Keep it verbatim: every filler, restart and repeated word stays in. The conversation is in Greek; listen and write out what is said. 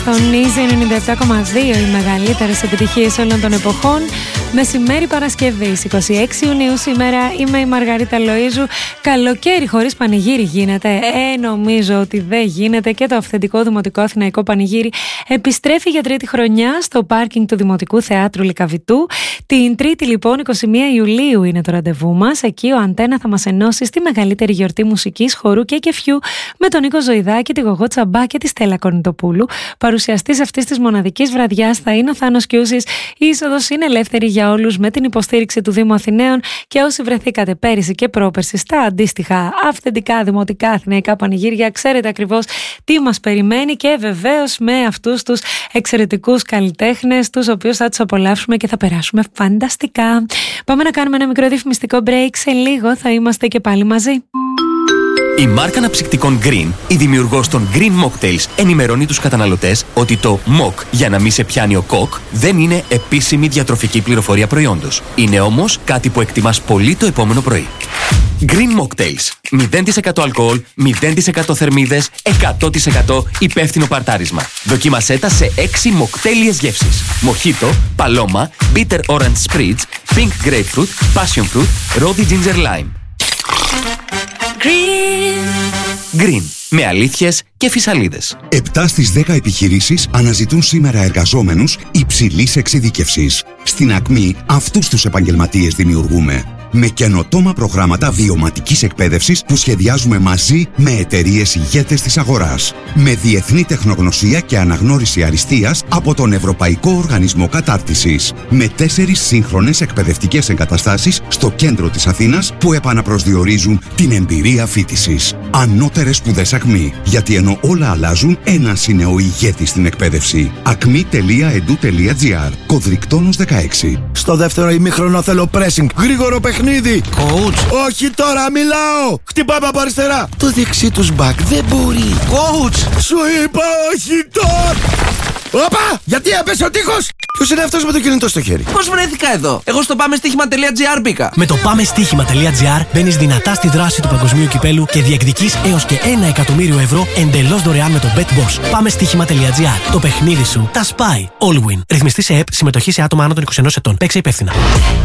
στον Easy ενενήντα επτά κόμμα δύο, οι μεγαλύτερες επιτυχίες όλων των εποχών. Μεσημέρι Παρασκευής, εικοστή έκτη Ιουνίου σήμερα. Είμαι η Μαργαρίτα Λοΐζου. Καλοκαίρι χωρίς πανηγύρι γίνεται? Ε, νομίζω ότι δεν γίνεται. Και το αυθεντικό Δημοτικό Αθηναϊκό Πανηγύρι επιστρέφει για τρίτη χρονιά στο πάρκινγκ του Δημοτικού Θεάτρου Λυκαβητού. Την Τρίτη, λοιπόν, εικοστή πρώτη Ιουλίου είναι το ραντεβού μας. Εκεί ο Αντένα θα μας ενώσει στη μεγαλύτερη γιορτή μουσικής, χορού και κεφιού με τον Νίκο Ζωηδάκη, τη Γογό Τσαμπά και τη Στέλλα Κορνητοπούλου. Παρουσιαστής αυτής της μοναδικής βραδιάς θα είναι ο Θάνος Κιούσης. Η είσοδος είναι ελεύθερη για όλους με την υποστήριξη του Δήμου Αθηναίων, και όσοι βρεθήκατε πέρυσι και πρόπερσι στα αντίστοιχα αυθεντικά δημοτικά αθηναϊκά πανηγύρια, ξέρετε ακριβώς τι μας περιμένει, και βεβαίως με αυτούς τους εξαιρετικούς καλλιτέχνες, τους οποίους θα τους απολαύσουμε και θα περάσουμε φανταστικά. Πάμε να κάνουμε ένα μικρό διαφημιστικό break. Σε λίγο θα είμαστε και πάλι μαζί. Η μάρκα αναψυκτικών Green, η δημιουργός των Green Mocktails, ενημερώνει τους καταναλωτές ότι το Mock, για να μην σε πιάνει ο κοκ, δεν είναι επίσημη διατροφική πληροφορία προϊόντος. Είναι όμως κάτι που εκτιμάς πολύ το επόμενο πρωί. Green Mocktails. μηδέν τοις εκατό αλκοόλ, μηδέν τοις εκατό θερμίδες, εκατό τοις εκατό υπεύθυνο παρτάρισμα. Δοκίμασέ τα σε έξι μοκτέλιες γεύσεις. Μοχίτο, παλώμα, bitter orange spritz, pink grapefruit, passion fruit, rosy ginger lime. Green. Green. Με αλήθειες και φυσαλίδες. επτά στις δέκα επιχειρήσεις αναζητούν σήμερα εργαζόμενους υψηλής εξειδίκευσης. Στην Ακμή αυτούς τους επαγγελματίες δημιουργούμε. Με καινοτόμα προγράμματα βιωματικής εκπαίδευσης που σχεδιάζουμε μαζί με εταιρείες ηγέτες της αγοράς. Με διεθνή τεχνογνωσία και αναγνώριση αριστείας από τον Ευρωπαϊκό Οργανισμό Κατάρτισης. Με τέσσερις σύγχρονες εκπαιδευτικές εγκαταστάσεις στο κέντρο της Αθήνας που επαναπροσδιορίζουν την εμπειρία φοιτησης. Ανώτερες σπουδές Ακμή. Γιατί ενώ όλα αλλάζουν, ένας είναι ο ηγέτης στην εκπαίδευση. ακμή τελεία ι ντι ου τελεία τζι άρ. Κωδρικτόνος δεκαέξι. Στο δεύτερο ημίχρονο θέλω pressing. Γρήγορο παιχνίδι. Coach. Όχι τώρα, μιλάω. Χτυπάμε από αριστερά. Το δεξί τους back δεν μπορεί. Coach. Σου είπα όχι τώρα. Όπα! Γιατί έπεσε ο τείχος! Ποιος είναι αυτός με το κινητό στο χέρι? Πώς βρέθηκα εδώ? Εγώ στο πάμε στοίχημα τελεία τζι άρ μπήκα. Με το πάμε στοίχημα τελεία τζι άρ μπαίνεις δυνατά στη δράση του παγκοσμίου κυπέλου και διεκδικείς έως και ένα εκατομμύριο ευρώ εντελώς δωρεάν με το BetBoss. πάμε στοίχημα τελεία τζι άρ. Το παιχνίδι σου τα σπάει. All win. Ρυθμιστή σε ΕΠ, συμμετοχή σε άτομα άνω των είκοσι ενός ετών. Παίξε υπεύθυνα.